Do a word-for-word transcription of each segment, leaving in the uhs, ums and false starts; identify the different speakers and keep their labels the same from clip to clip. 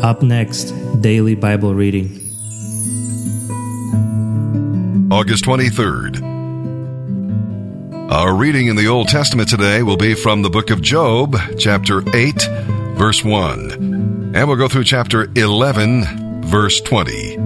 Speaker 1: Up next, Daily Bible Reading.
Speaker 2: August twenty-third. Our reading in the Old Testament today will be from the book of Job, chapter eight, verse one. And we'll go through chapter eleven, verse twenty.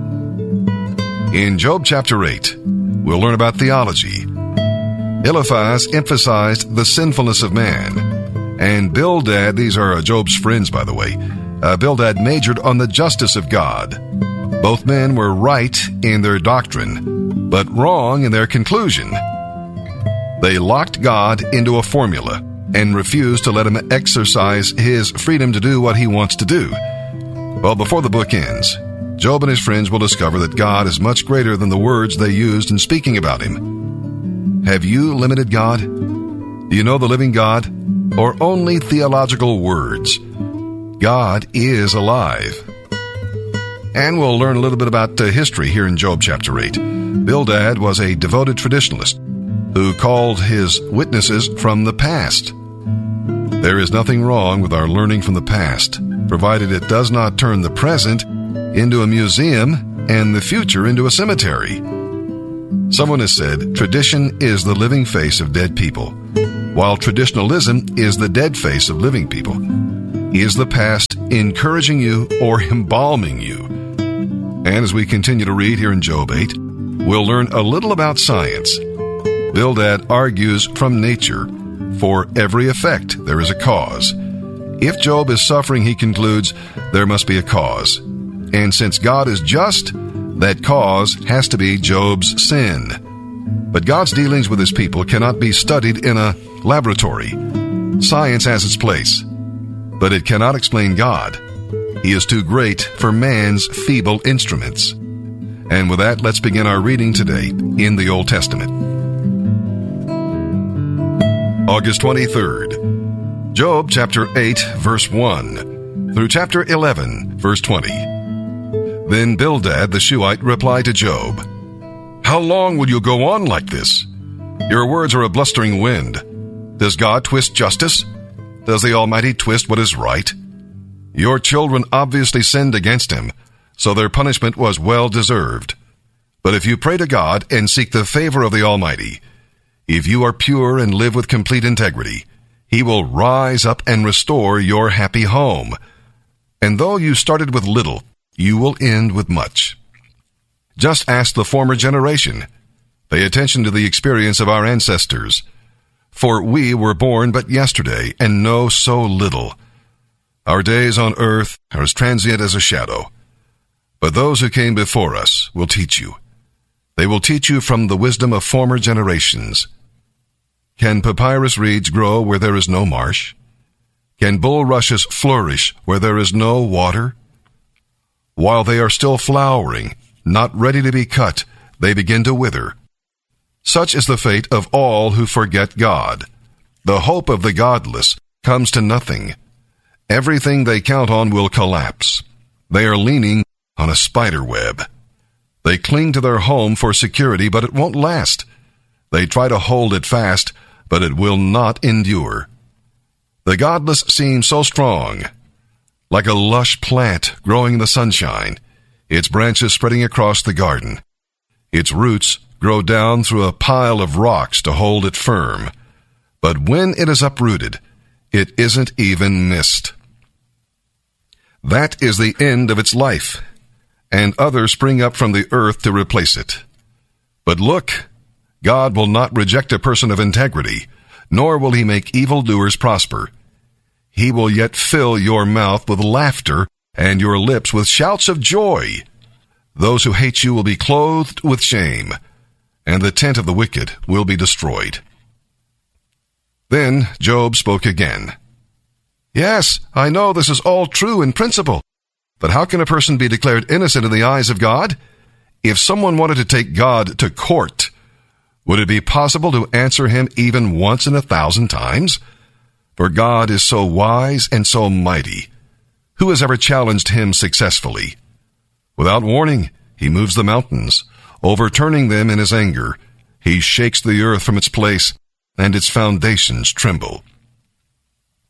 Speaker 2: In Job chapter eight, we'll learn about theology. Eliphaz emphasized the sinfulness of man. And Bildad, these are Job's friends, by the way, uh, Bildad majored on the justice of God. Both men were right in their doctrine, but wrong in their conclusion. They locked God into a formula and refused to let him exercise his freedom to do what he wants to do. Well, before the book ends, Job and his friends will discover that God is much greater than the words they used in speaking about him. Have you limited God? Do you know the living God, or only theological words? God is alive. And we'll learn a little bit about uh, history here in Job chapter eight. Bildad was a devoted traditionalist who called his witnesses from the past. There is nothing wrong with our learning from the past, provided it does not turn the present into a museum and the future into a cemetery. Someone has said, tradition is the living face of dead people, while traditionalism is the dead face of living people. Is the past encouraging you or embalming you? And as we continue to read here in Job eight, we'll learn a little about science. Bildad argues from nature. For every effect, there is a cause. If Job is suffering, he concludes, there must be a cause. And since God is just, that cause has to be Job's sin. But God's dealings with his people cannot be studied in a laboratory. Science has its place, but it cannot explain God. He is too great for man's feeble instruments. And with that, let's begin our reading today in the Old Testament. August twenty-third. Job chapter eight, verse one, through chapter eleven, verse twenty. Then Bildad the Shuhite replied to Job, "How long will you go on like this? Your words are a blustering wind. Does God twist justice? Does the Almighty twist what is right? Your children obviously sinned against him, so their punishment was well deserved. But if you pray to God and seek the favor of the Almighty, if you are pure and live with complete integrity, he will rise up and restore your happy home. And though you started with little, you will end with much." Just ask the former generation. Pay attention to the experience of our ancestors. For we were born but yesterday and know so little. Our days on earth are as transient as a shadow. But those who came before us will teach you. They will teach you from the wisdom of former generations. Can papyrus reeds grow where there is no marsh? Can bulrushes flourish where there is no water? While they are still flowering, not ready to be cut, they begin to wither. Such is the fate of all who forget God. The hope of the godless comes to nothing. Everything they count on will collapse. They are leaning on a spider web. They cling to their home for security, but it won't last. They try to hold it fast, but it will not endure. The godless seem so strong, like a lush plant growing in the sunshine, its branches spreading across the garden. Its roots grow down through a pile of rocks to hold it firm. But when it is uprooted, it isn't even missed. That is the end of its life, and others spring up from the earth to replace it. But look, God will not reject a person of integrity, nor will he make evildoers prosper. He will yet fill your mouth with laughter and your lips with shouts of joy. Those who hate you will be clothed with shame, and the tent of the wicked will be destroyed. Then Job spoke again. "Yes, I know this is all true in principle, but how can a person be declared innocent in the eyes of God? If someone wanted to take God to court, would it be possible to answer him even once in a thousand times? For God is so wise and so mighty. Who has ever challenged him successfully? Without warning, he moves the mountains, overturning them in his anger. He shakes the earth from its place, and its foundations tremble."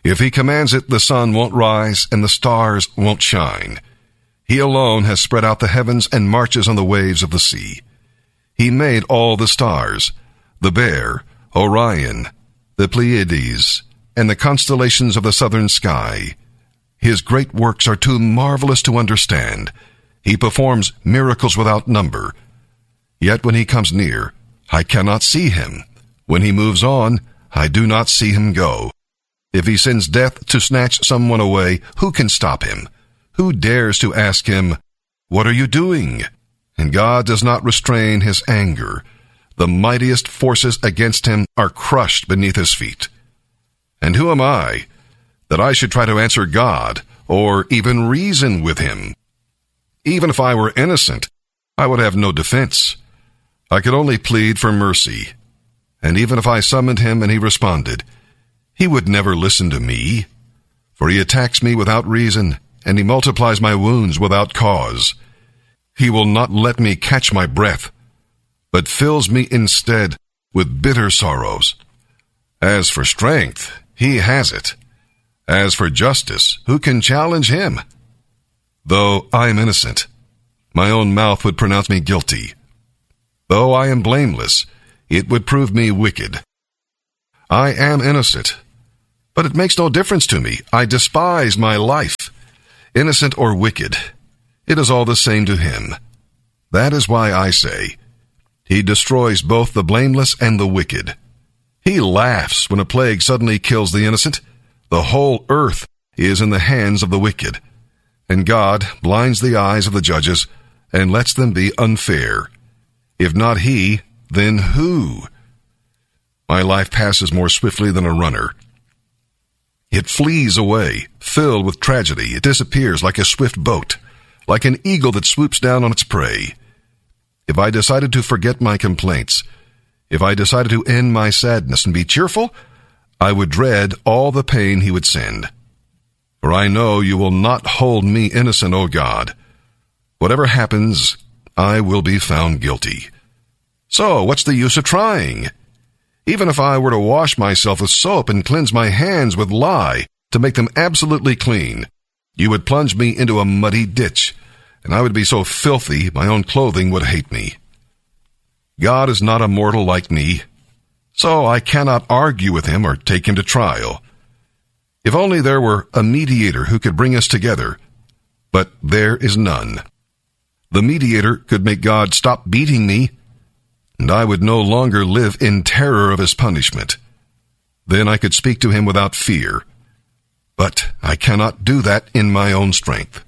Speaker 2: If he commands it, the sun won't rise and the stars won't shine. He alone has spread out the heavens and marches on the waves of the sea. He made all the stars, the Bear, Orion, the Pleiades, and the constellations of the southern sky. His great works are too marvelous to understand. He performs miracles without number. Yet when he comes near, I cannot see him. When he moves on, I do not see him go. If he sends death to snatch someone away, who can stop him? Who dares to ask him, "What are you doing?" And God does not restrain his anger. The mightiest forces against him are crushed beneath his feet. And who am I, that I should try to answer God, or even reason with him? Even if I were innocent, I would have no defense. I could only plead for mercy. And even if I summoned him and he responded, he would never listen to me. For he attacks me without reason, and he multiplies my wounds without cause. He will not let me catch my breath, but fills me instead with bitter sorrows. As for strength, he has it. As for justice, who can challenge him? Though I am innocent, my own mouth would pronounce me guilty. Though I am blameless, it would prove me wicked. I am innocent, but it makes no difference to me. I despise my life. Innocent or wicked, it is all the same to him. That is why I say, he destroys both the blameless and the wicked. He laughs when a plague suddenly kills the innocent. The whole earth is in the hands of the wicked, and God blinds the eyes of the judges and lets them be unfair. If not he, then who? My life passes more swiftly than a runner. It flees away, filled with tragedy. It disappears like a swift boat, like an eagle that swoops down on its prey. If I decided to forget my complaints, if I decided to end my sadness and be cheerful, I would dread all the pain he would send. For I know you will not hold me innocent, O God. Whatever happens, I will be found guilty. So, what's the use of trying? Even if I were to wash myself with soap and cleanse my hands with lye to make them absolutely clean, you would plunge me into a muddy ditch, and I would be so filthy my own clothing would hate me. God is not a mortal like me, so I cannot argue with him or take him to trial. If only there were a mediator who could bring us together, but there is none. The mediator could make God stop beating me, and I would no longer live in terror of his punishment. Then I could speak to him without fear. But I cannot do that in my own strength.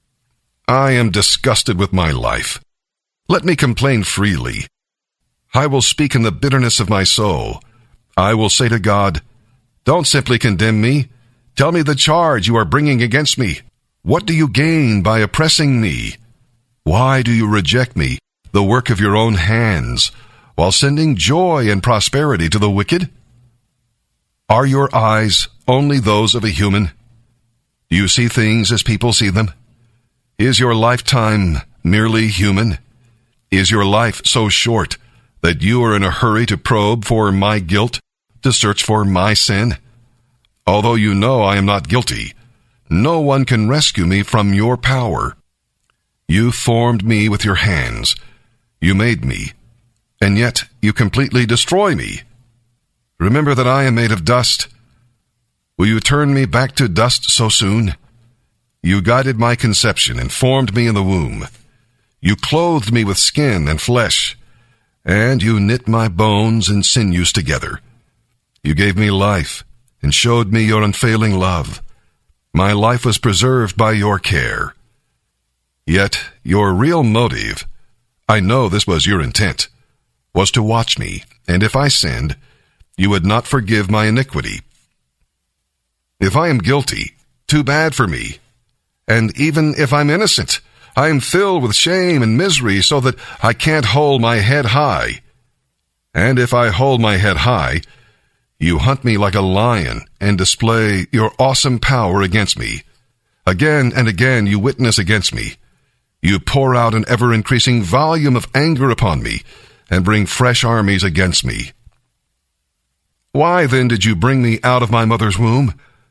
Speaker 2: I am disgusted with my life. Let me complain freely. I will speak in the bitterness of my soul. I will say to God, "Don't simply condemn me. Tell me the charge you are bringing against me. What do you gain by oppressing me? Why do you reject me, the work of your own hands, while sending joy and prosperity to the wicked? Are your eyes only those of a human? Do you see things as people see them? Is your lifetime merely human? Is your life so short that you are in a hurry to probe for my guilt, to search for my sin? Although you know I am not guilty, no one can rescue me from your power. You formed me with your hands. You made me, and yet you completely destroy me. Remember that I am made of dust. Will you turn me back to dust so soon? You guided my conception and formed me in the womb. You clothed me with skin and flesh, and you knit my bones and sinews together. You gave me life and showed me your unfailing love. My life was preserved by your care. Yet your real motive, I know this was your intent, was to watch me, and if I sinned, you would not forgive my iniquity. If I am guilty, too bad for me. And even if I'm innocent, I am filled with shame and misery so that I can't hold my head high. And if I hold my head high, you hunt me like a lion and display your awesome power against me. Again and again you witness against me. You pour out an ever-increasing volume of anger upon me and bring fresh armies against me. Why then did you bring me out of my mother's womb?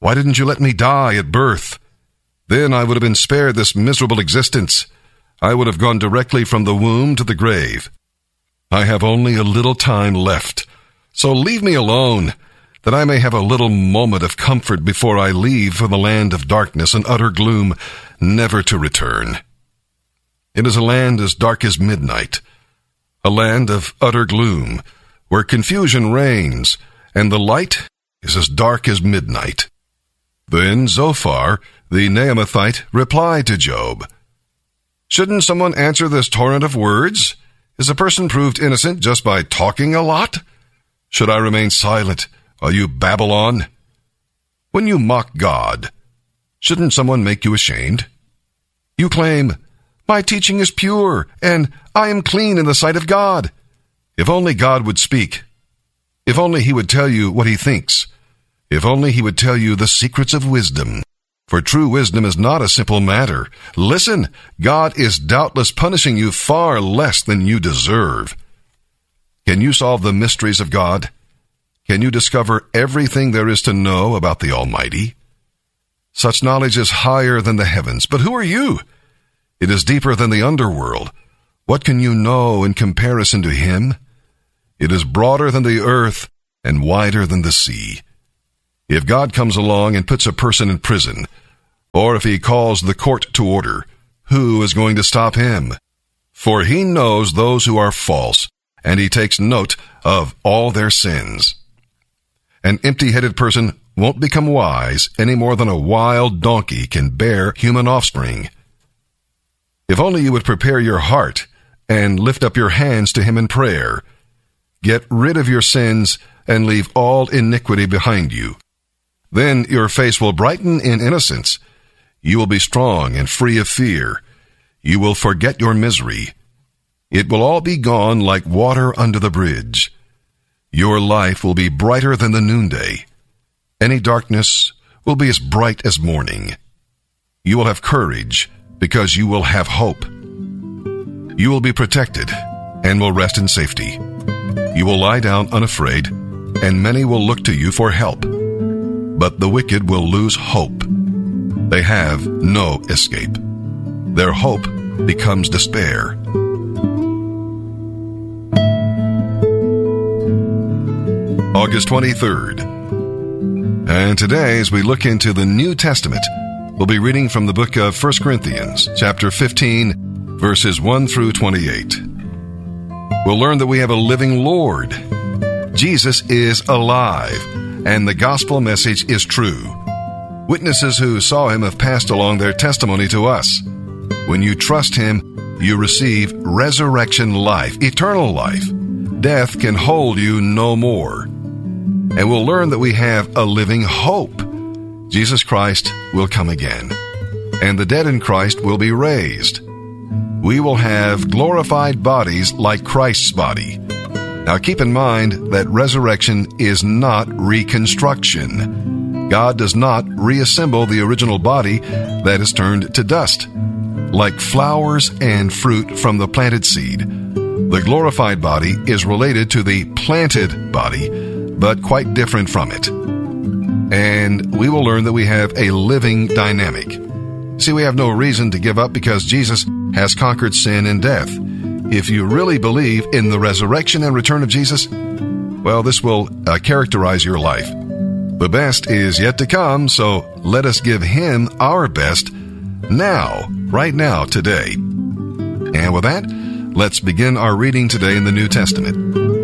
Speaker 2: Why didn't you let me die at birth? Then I would have been spared this miserable existence. I would have gone directly from the womb to the grave. I have only a little time left, so leave me alone, that I may have a little moment of comfort before I leave for the land of darkness and utter gloom, never to return. It is a land as dark as midnight, a land of utter gloom, where confusion reigns, and the light is as dark as midnight. Then Zophar, the Naamathite, replied to Job, Shouldn't someone answer this torrent of words? Is a person proved innocent just by talking a lot? Should I remain silent while you babble on? When you mock God, shouldn't someone make you ashamed? You claim, My teaching is pure, and I am clean in the sight of God. If only God would speak. If only he would tell you what he thinks. If only he would tell you the secrets of wisdom. For true wisdom is not a simple matter. Listen, God is doubtless punishing you far less than you deserve. Can you solve the mysteries of God? Can you discover everything there is to know about the Almighty? Such knowledge is higher than the heavens. But who are you? It is deeper than the underworld. What can you know in comparison to him? It is broader than the earth and wider than the sea. If God comes along and puts a person in prison, or if he calls the court to order, who is going to stop him? For he knows those who are false, and he takes note of all their sins. An empty-headed person won't become wise any more than a wild donkey can bear human offspring. If only you would prepare your heart and lift up your hands to him in prayer. Get rid of your sins and leave all iniquity behind you. Then your face will brighten in innocence. You will be strong and free of fear. You will forget your misery. It will all be gone like water under the bridge. Your life will be brighter than the noonday. Any darkness will be as bright as morning. You will have courage because you will have hope. You will be protected and will rest in safety. You will lie down unafraid, and many will look to you for help. But the wicked will lose hope. They have no escape. Their hope becomes despair. August twenty-third. And today, as we look into the New Testament, we'll be reading from the book of First Corinthians, chapter fifteen, verses one through twenty-eight. We'll learn that we have a living Lord. Jesus is alive, and the gospel message is true. Witnesses who saw him have passed along their testimony to us. When you trust him, you receive resurrection life, eternal life. Death can hold you no more. And we'll learn that we have a living hope. Jesus Christ will come again, and the dead in Christ will be raised. We will have glorified bodies like Christ's body. Now keep in mind that resurrection is not reconstruction. God does not reassemble the original body that is turned to dust. Like flowers and fruit from the planted seed, the glorified body is related to the planted body, but quite different from it. And we will learn that we have a living dynamic. See, we have no reason to give up because Jesus has conquered sin and death. If you really believe in the resurrection and return of Jesus, well, this will uh, characterize your life. The best is yet to come, so let us give him our best now, right now, today. And with that, let's begin our reading today in the New Testament.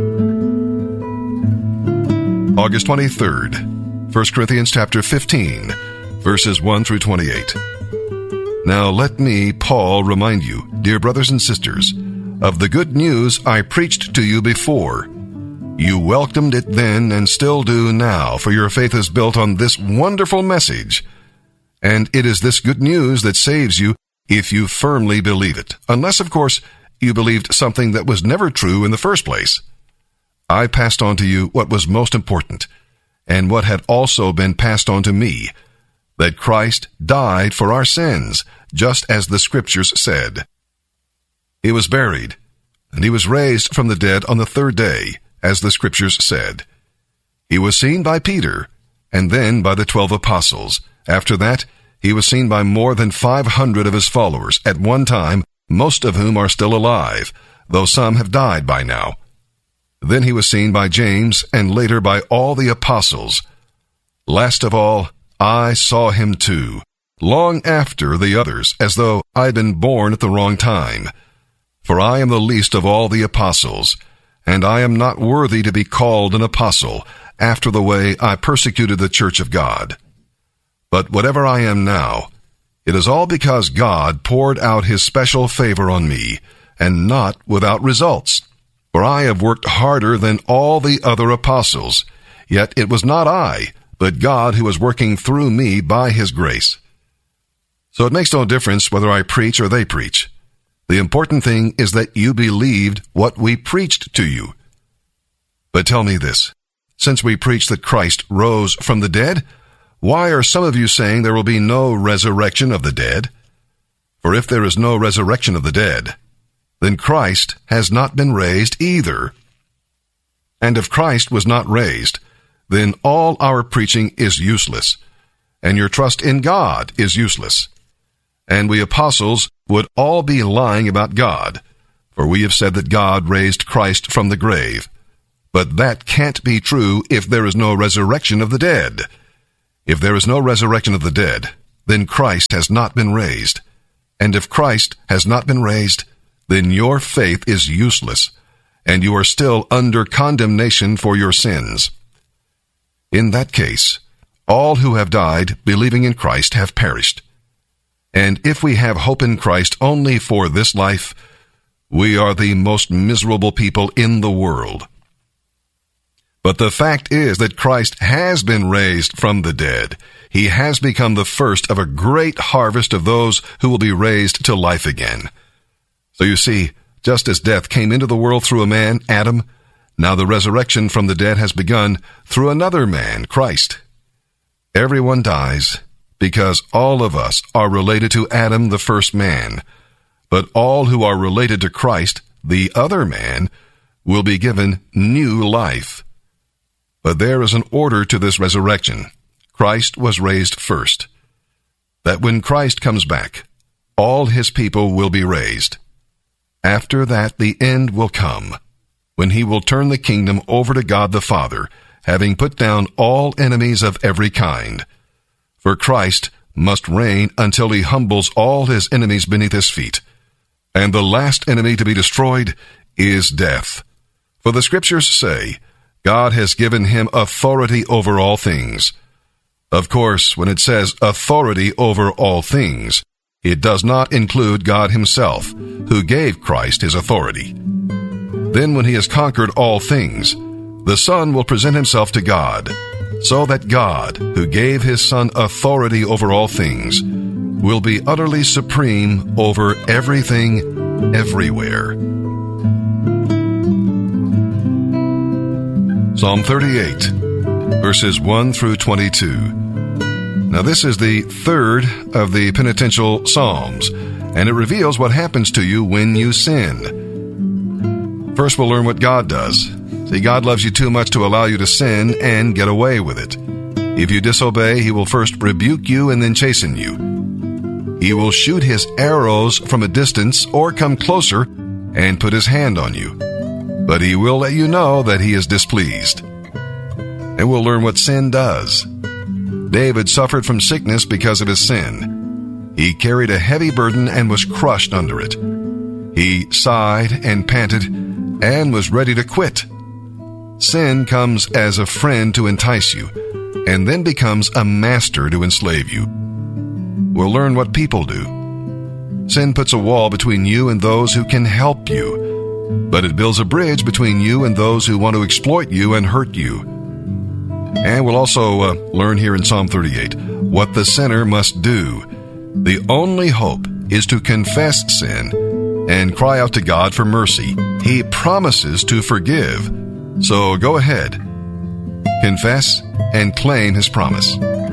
Speaker 2: August twenty-third, First Corinthians chapter fifteen, verses one through twenty-eight. Now let me, Paul, remind you, dear brothers and sisters, of the good news I preached to you before. You welcomed it then and still do now, for your faith is built on this wonderful message. And it is this good news that saves you if you firmly believe it, unless, of course, you believed something that was never true in the first place. I passed on to you what was most important, and what had also been passed on to me, that Christ died for our sins, just as the Scriptures said. He was buried, and he was raised from the dead on the third day, as the Scriptures said. He was seen by Peter, and then by the twelve apostles. After that, he was seen by more than five hundred of his followers at one time, most of whom are still alive, though some have died by now. Then he was seen by James, and later by all the apostles. Last of all, I saw him too, long after the others, as though I'd been born at the wrong time. For I am the least of all the apostles, and I am not worthy to be called an apostle, after the way I persecuted the church of God. But whatever I am now, it is all because God poured out his special favor on me, and not without results. For I have worked harder than all the other apostles, yet it was not I, but God who was working through me by his grace. So it makes no difference whether I preach or they preach. The important thing is that you believed what we preached to you. But tell me this, since we preach that Christ rose from the dead, why are some of you saying there will be no resurrection of the dead? For if there is no resurrection of the dead, then Christ has not been raised either. And if Christ was not raised, then all our preaching is useless, and your trust in God is useless. And we apostles would all be lying about God, for we have said that God raised Christ from the grave. But that can't be true if there is no resurrection of the dead. If there is no resurrection of the dead, then Christ has not been raised. And if Christ has not been raised, then your faith is useless, and you are still under condemnation for your sins. In that case, all who have died believing in Christ have perished. And if we have hope in Christ only for this life, we are the most miserable people in the world. But the fact is that Christ has been raised from the dead. He has become the first of a great harvest of those who will be raised to life again. So you see, just as death came into the world through a man, Adam, now the resurrection from the dead has begun through another man, Christ. Everyone dies because all of us are related to Adam, the first man. But all who are related to Christ, the other man, will be given new life. But there is an order to this resurrection. Christ was raised first. That when Christ comes back, all his people will be raised. After that, the end will come, when he will turn the kingdom over to God the Father, having put down all enemies of every kind. For Christ must reign until he humbles all his enemies beneath his feet. And the last enemy to be destroyed is death. For the scriptures say, God has given him authority over all things. Of course, when it says authority over all things, it does not include God himself, who gave Christ his authority. Then when he has conquered all things, the Son will present himself to God, so that God, who gave his Son authority over all things, will be utterly supreme over everything, everywhere. Psalm thirty-eight, verses one through twenty-two. Now this is the third of the penitential psalms, and it reveals what happens to you when you sin. First, we'll learn what God does. See, God loves you too much to allow you to sin and get away with it. If you disobey, he will first rebuke you and then chasten you. He will shoot his arrows from a distance or come closer and put his hand on you. But he will let you know that he is displeased. And we'll learn what sin does. David suffered from sickness because of his sin. He carried a heavy burden and was crushed under it. He sighed and panted and was ready to quit. Sin comes as a friend to entice you, and then becomes a master to enslave you. We'll learn what people do. Sin puts a wall between you and those who can help you, but it builds a bridge between you and those who want to exploit you and hurt you. And we'll also uh, learn here in Psalm thirty-eight what the sinner must do. The only hope is to confess sin and cry out to God for mercy. He promises to forgive. So go ahead, confess, and claim his promise.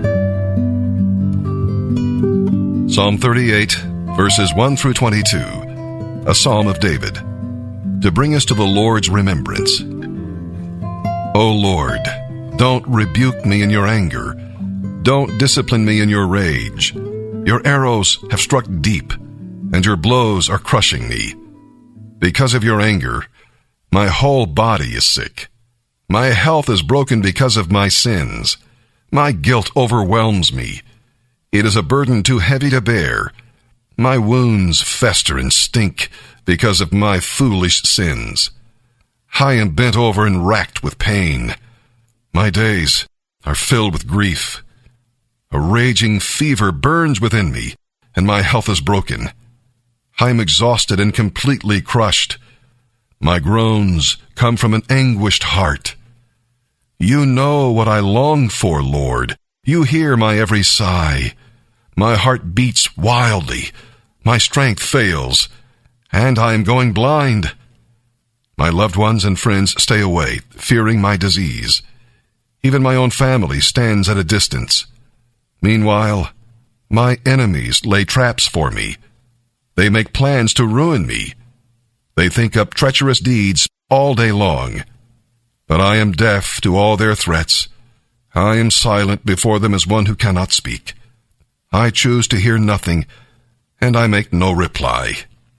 Speaker 2: Psalm thirty-eight, verses one through twenty-two, a psalm of David, to bring us to the Lord's remembrance. O Lord, Don't rebuke me in your anger. Don't discipline me in your rage. Your arrows have struck deep, and your blows are crushing me. Because of your anger, my whole body is sick. My health is broken because of my sins. My guilt overwhelms me. It is a burden too heavy to bear. My wounds fester and stink because of my foolish sins. I am bent over and racked with pain. My days are filled with grief. A raging fever burns within me, and my health is broken. I am exhausted and completely crushed. My groans come from an anguished heart. You know what I long for, Lord. You hear my every sigh. My heart beats wildly. My strength fails, and I am going blind. My loved ones and friends stay away, fearing my disease. Even my own family stands at a distance. Meanwhile, my enemies lay traps for me. They make plans to ruin me. They think up treacherous deeds all day long. But I am deaf to all their threats. I am silent before them as one who cannot speak. I choose to hear nothing, and I make no reply.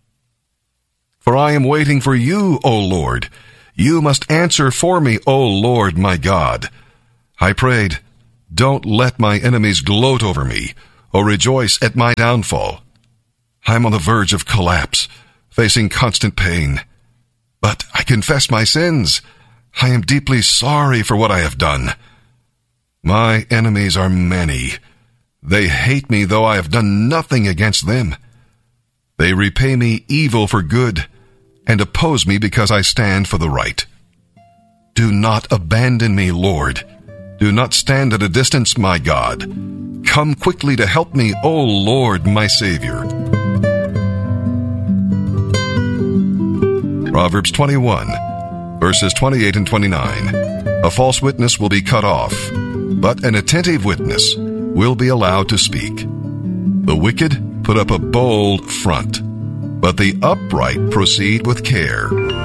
Speaker 2: For I am waiting for you, O Lord. You must answer for me, O Lord my God. I prayed, don't let my enemies gloat over me or rejoice at my downfall. I am on the verge of collapse, facing constant pain. But I confess my sins. I am deeply sorry for what I have done. My enemies are many. They hate me, though I have done nothing against them. They repay me evil for good and oppose me because I stand for the right. Do not abandon me, Lord. Do not stand at a distance, my God. Come quickly to help me, O Lord, my Savior. Proverbs twenty-one, verses twenty-eight and twenty-nine. A false witness will be cut off, but an attentive witness will be allowed to speak. The wicked put up a bold front, but the upright proceed with care.